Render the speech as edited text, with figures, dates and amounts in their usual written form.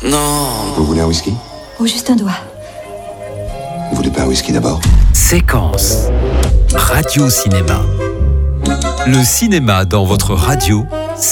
Non. Vous voulez un whisky? Oh, juste un doigt. Vous voulez pas un whisky d'abord? Séquence Radio Cinéma. Le cinéma dans votre radio